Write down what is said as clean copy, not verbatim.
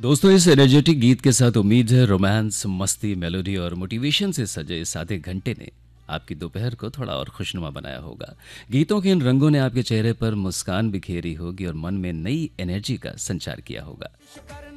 दोस्तों, इस एनर्जेटिक गीत के साथ उम्मीद है रोमांस, मस्ती, मेलोडी और मोटिवेशन से सजे इस आधे घंटे ने आपकी दोपहर को थोड़ा और खुशनुमा बनाया होगा। गीतों के इन रंगों ने आपके चेहरे पर मुस्कान बिखेरी होगी और मन में नई एनर्जी का संचार किया होगा।